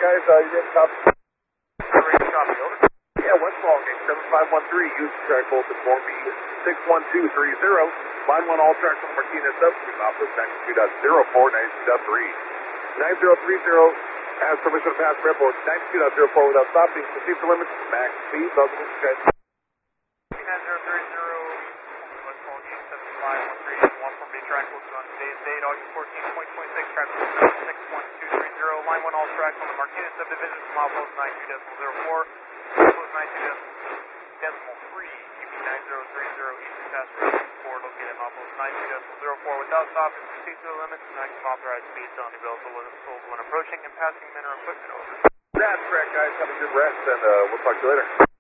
guys. You didn't top. Ready to copy, over. Yeah, Westfall game 7513. Use track both at 4B 61230. Line 1 all tracks on the Martinez substitute. Office 92.04, 92.3. 9030 has permission to pass airport 92.04 without stopping. Proceed to limits. Max speed. Welcome to guys. 9030, Westfall game 7513. 1 from B track was on today's date, August 14, 2026. Traffic is 61230. Line 1 all tracks on the Martinez subdivision from outpost 92.04. Outpost 92.3. UP 9030 Eastern Pass Road 4 located at outpost 92.04 without stopping. Proceed to the limits. Maximum authorized speed on the available when approaching and passing men or equipment, over. That's correct, guys. Have a good rest, and we'll talk to you later.